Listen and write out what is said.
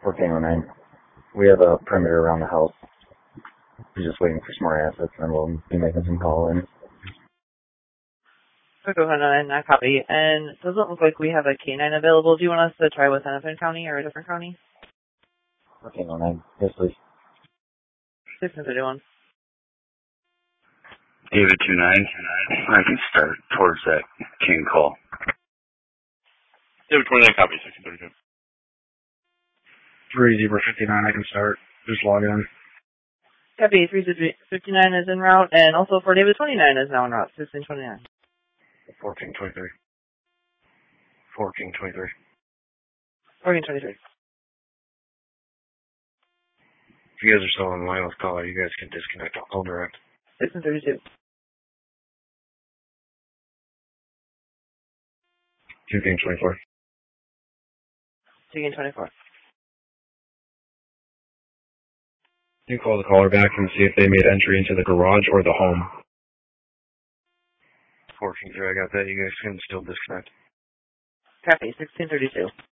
1409. We have a perimeter around the house. We're just waiting for some more assets, and then we'll be making some call-ins. Go ahead and I copy. And it doesn't look like we have a K9 available. Do you want us to try with Hennepin County or a different county? 1409. Yes, please. 1631. David 29. I can start towards that King call. David 29, copy 1632. 3059, I can start. Just log in. Copy 3059 is en route, and also for David 29 is now en route. 1629. 1423. 1423. 1423. If you guys are still on line with caller, you guys can disconnect. I'll call direct. 1632. 2 King 24. 2 King 24. You call the caller back and see if they made entry into the garage or the home. 14-3, I got that. You guys can still disconnect. Copy 1632.